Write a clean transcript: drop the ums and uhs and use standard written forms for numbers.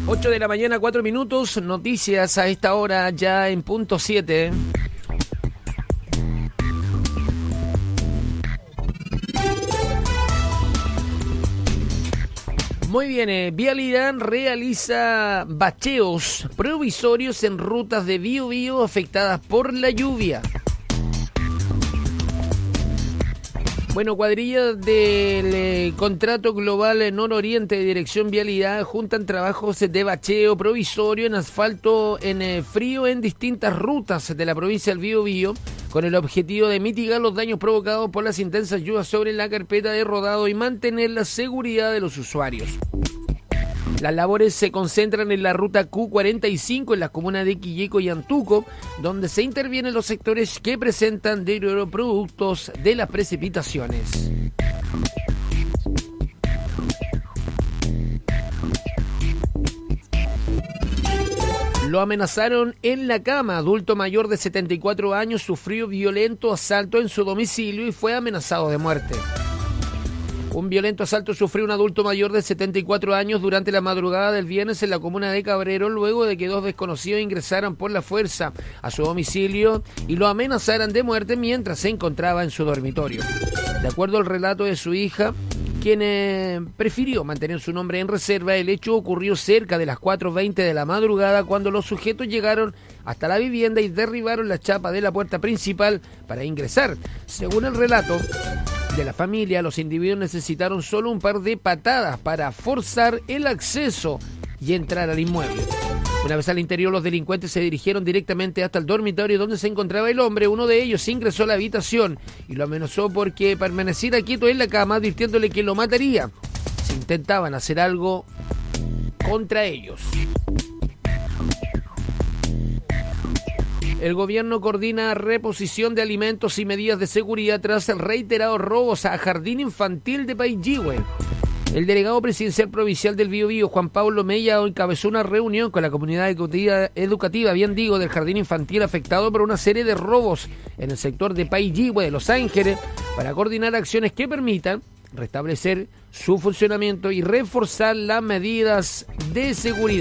8 de la mañana, 4 minutos, noticias a esta hora ya en punto 7. Muy bien, Vialidad realiza bacheos provisorios en rutas de Biobío afectadas por la lluvia. Bueno, cuadrillas del contrato global Nororiente de Dirección Vialidad juntan trabajos de bacheo provisorio en asfalto en frío en distintas rutas de la provincia del Biobío con el objetivo de mitigar los daños provocados por las intensas lluvias sobre la carpeta de rodado y mantener la seguridad de los usuarios. Las labores se concentran en la ruta Q45 en las comunas de Quilleco y Antuco, donde se intervienen los sectores que presentan deterioro productos de las precipitaciones. Lo amenazaron en la cama. Adulto mayor de 74 años sufrió violento asalto en su domicilio y fue amenazado de muerte. Un violento asalto sufrió un adulto mayor de 74 años durante la madrugada del viernes en la comuna de Cabrero, luego de que dos desconocidos ingresaran por la fuerza a su domicilio y lo amenazaran de muerte mientras se encontraba en su dormitorio. De acuerdo al relato de su hija, quien prefirió mantener su nombre en reserva, el hecho ocurrió cerca de las 4:20 de la madrugada cuando los sujetos llegaron hasta la vivienda y derribaron la chapa de la puerta principal para ingresar. Según el relato de la familia, los individuos necesitaron solo un par de patadas para forzar el acceso y entrar al inmueble. Una vez al interior, los delincuentes se dirigieron directamente hasta el dormitorio donde se encontraba el hombre. Uno de ellos ingresó a la habitación y lo amenazó porque permaneciera quieto en la cama, advirtiéndole que lo mataría si intentaban hacer algo contra ellos. El gobierno coordina reposición de alimentos y medidas de seguridad tras reiterados robos a jardín infantil de Paillihue. El delegado presidencial provincial del Biobío, Juan Pablo Mella, encabezó una reunión con la comunidad educativa, del jardín infantil afectado por una serie de robos en el sector de Paillihue de Los Ángeles para coordinar acciones que permitan restablecer su funcionamiento y reforzar las medidas de seguridad.